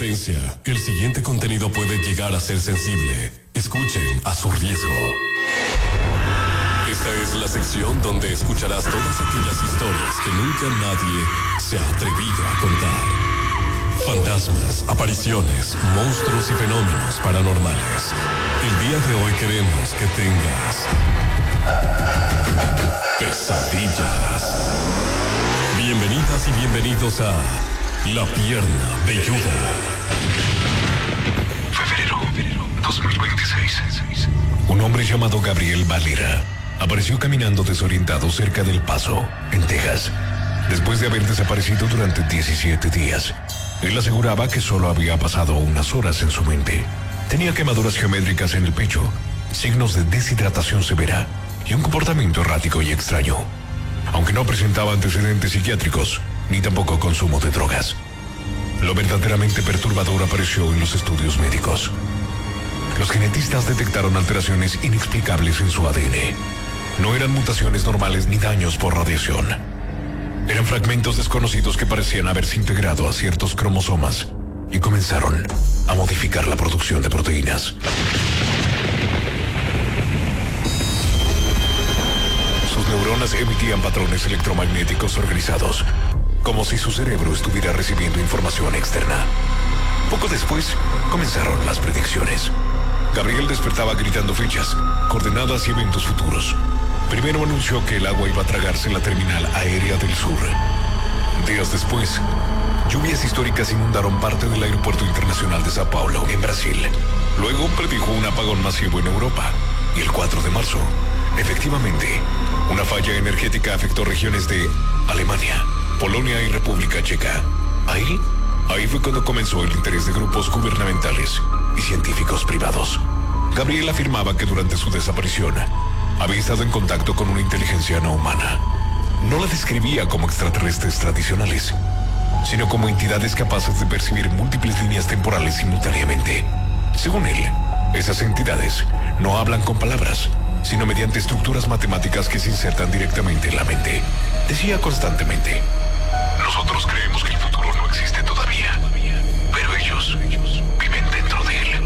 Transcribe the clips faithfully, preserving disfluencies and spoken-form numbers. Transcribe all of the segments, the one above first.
Advertencia. El siguiente contenido puede llegar a ser sensible. Escuchen a su riesgo. Esta es la sección donde escucharás todas aquellas historias que nunca nadie se ha atrevido a contar. Fantasmas, apariciones, monstruos y fenómenos paranormales. El día de hoy queremos que tengas pesadillas. Bienvenidas y bienvenidos a La Pierna Velluda. Febrero, dos mil veintiséis. Un hombre llamado Gabriel Valera apareció caminando desorientado cerca del Paso, en Texas, después de haber desaparecido durante diecisiete días. Él aseguraba que solo había pasado unas horas en su mente. Tenía quemaduras geométricas en el pecho, signos de deshidratación severa y un comportamiento errático y extraño. Aunque no presentaba antecedentes psiquiátricos, ni tampoco consumo de drogas. Lo verdaderamente perturbador apareció en los estudios médicos. Los genetistas detectaron alteraciones inexplicables en su A D N. No eran mutaciones normales ni daños por radiación. Eran fragmentos desconocidos que parecían haberse integrado a ciertos cromosomas y comenzaron a modificar la producción de proteínas. Sus neuronas emitían patrones electromagnéticos organizados, como si su cerebro estuviera recibiendo información externa. Poco después, comenzaron las predicciones. Gabriel despertaba gritando fechas, coordenadas y eventos futuros. Primero anunció que el agua iba a tragarse en la terminal aérea del sur. Días después, lluvias históricas inundaron parte del aeropuerto internacional de Sao Paulo, en Brasil. Luego predijo un apagón masivo en Europa. Y el cuatro de marzo, efectivamente, una falla energética afectó regiones de Alemania, Polonia y República Checa. Ahí, ahí fue cuando comenzó el interés de grupos gubernamentales y científicos privados. Gabriel afirmaba que durante su desaparición había estado en contacto con una inteligencia no humana. No la describía como extraterrestres tradicionales, sino como entidades capaces de percibir múltiples líneas temporales simultáneamente. Según él, esas entidades no hablan con palabras, sino mediante estructuras matemáticas que se insertan directamente en la mente. Decía constantemente: nosotros creemos que el futuro no existe todavía, pero ellos, ellos viven dentro de él.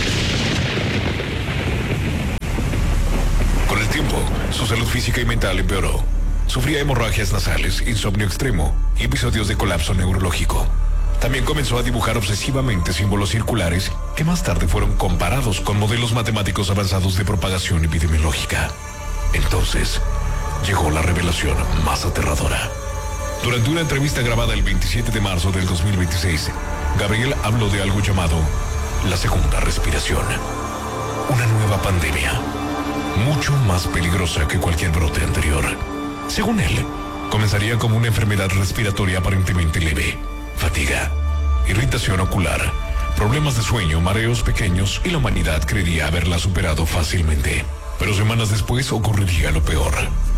Con el tiempo, su salud física y mental empeoró. Sufría hemorragias nasales, insomnio extremo y episodios de colapso neurológico. También comenzó a dibujar obsesivamente símbolos circulares que más tarde fueron comparados con modelos matemáticos avanzados de propagación epidemiológica. Entonces, llegó la revelación más aterradora. Durante una entrevista grabada el veintisiete de marzo del dos mil veintiséis, Gabriel habló de algo llamado la segunda respiración. Una nueva pandemia, mucho más peligrosa que cualquier brote anterior. Según él, comenzaría como una enfermedad respiratoria aparentemente leve: fatiga, irritación ocular, problemas de sueño, mareos pequeños, y la humanidad creería haberla superado fácilmente. Pero semanas después ocurriría lo peor.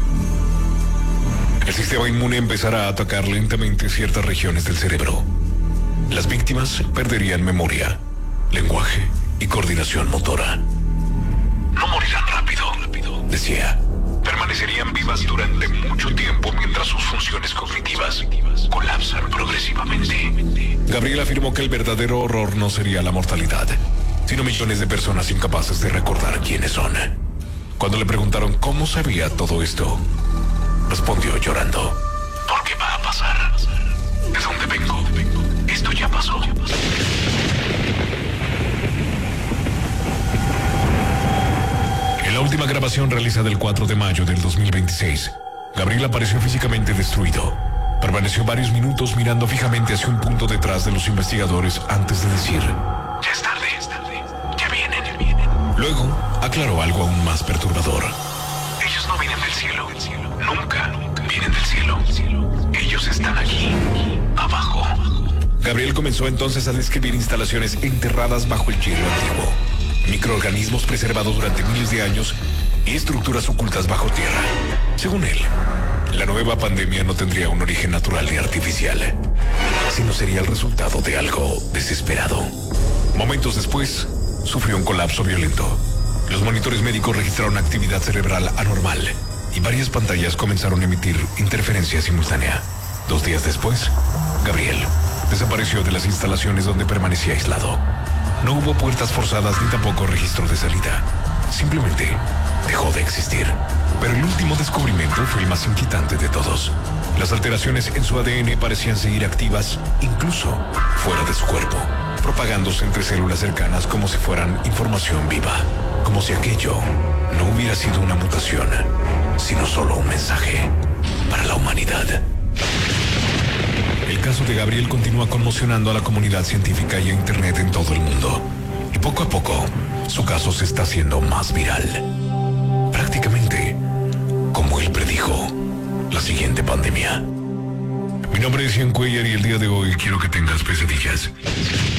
El sistema inmune empezará a atacar lentamente ciertas regiones del cerebro. Las víctimas perderían memoria, lenguaje y coordinación motora. No morirán rápido, decía. Permanecerían vivas durante mucho tiempo mientras sus funciones cognitivas colapsan progresivamente. Gabriel afirmó que el verdadero horror no sería la mortalidad, sino millones de personas incapaces de recordar quiénes son. Cuando le preguntaron cómo sabía todo esto, respondió llorando: ¿por qué va a pasar? ¿De dónde vengo? Esto ya pasó. En la última grabación realizada el cuatro de mayo del dos mil veintiséis, Gabriel apareció físicamente destruido. Permaneció varios minutos mirando fijamente hacia un punto detrás de los investigadores antes de decir: ya es tarde, es tarde, ya vienen, ya vienen. Luego aclaró algo aún más perturbador: ellos no vienen del cielo, nunca vienen del cielo. Ellos están aquí, abajo. Gabriel comenzó entonces a describir instalaciones enterradas bajo el hielo antiguo, microorganismos preservados durante miles de años y estructuras ocultas bajo tierra. Según él, la nueva pandemia no tendría un origen natural ni artificial, sino sería el resultado de algo desesperado. Momentos después, sufrió un colapso violento. Los monitores médicos registraron actividad cerebral anormal y varias pantallas comenzaron a emitir interferencia simultánea. Dos días después, Gabriel desapareció de las instalaciones donde permanecía aislado. No hubo puertas forzadas ni tampoco registro de salida. Simplemente dejó de existir. Pero el último descubrimiento fue el más inquietante de todos. Las alteraciones en su A D N parecían seguir activas, incluso fuera de su cuerpo, propagándose entre células cercanas como si fueran información viva, como si aquello no hubiera sido una mutación, sino solo un mensaje para la humanidad. El caso de Gabriel continúa conmocionando a la comunidad científica y a Internet en todo el mundo. Y poco a poco, su caso se está haciendo más viral. Prácticamente como él predijo la siguiente pandemia. Mi nombre es Ian Cuellar y el día de hoy quiero que tengas pesadillas.